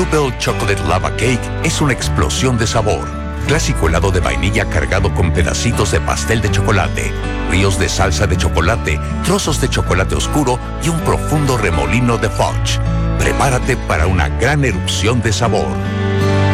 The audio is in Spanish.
Bluebell Chocolate Lava Cake es una explosión de sabor. Clásico helado de vainilla cargado con pedacitos de pastel de chocolate, ríos de salsa de chocolate, trozos de chocolate oscuro y un profundo remolino de fudge. Prepárate para una gran erupción de sabor.